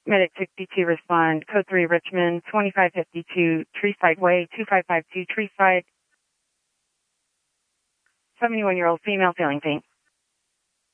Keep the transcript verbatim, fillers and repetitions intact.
Medic sixty-two respond. Code three Richmond, twenty-five fifty-two Treeside Way, two five five two Treeside. seventy-one-year-old female feeling pain.